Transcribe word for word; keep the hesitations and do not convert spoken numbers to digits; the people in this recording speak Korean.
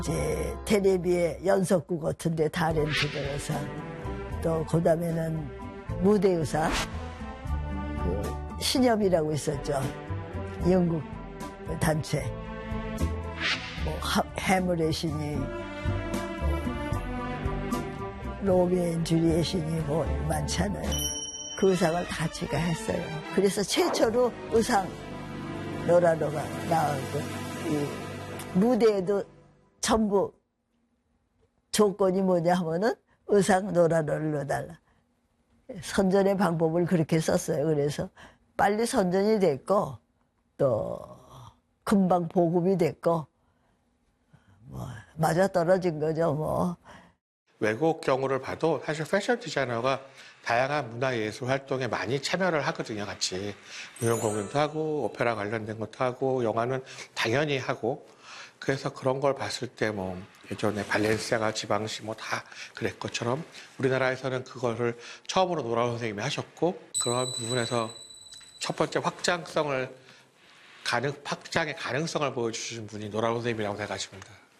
이제 텔레비에 연속극 같은데 타렌트 배우상, 또 그다음에는 무대 의사, 그 신협이라고 있었죠. 영국 단체. 뭐 해물의 신이, 로미오 앤 주리엣 신이 뭐 많잖아요. 그 의상을 다 제가 했어요. 그래서 최초로 의상 노라노가 나오고, 이 무대에도 전부 조건이 뭐냐 하면은 의상 노라노를 넣어달라. 선전의 방법을 그렇게 썼어요. 그래서 빨리 선전이 됐고, 또 금방 보급이 됐고, 뭐 맞아 떨어진 거죠, 뭐. 외국 경우를 봐도 사실 패션 디자이너가 다양한 문화예술 활동에 많이 참여를 하거든요, 같이. 무용 공연도 하고, 오페라 관련된 것도 하고, 영화는 당연히 하고. 그래서 그런 걸 봤을 때 뭐, 예전에 발렌시아가 지방시 뭐 다 그랬 것처럼 우리나라에서는 그거를 처음으로 노라운 선생님이 하셨고, 그런 부분에서 첫 번째 확장성을, 가능, 확장의 가능성을 보여주신 분이 노라운 선생님이라고 생각하십니다.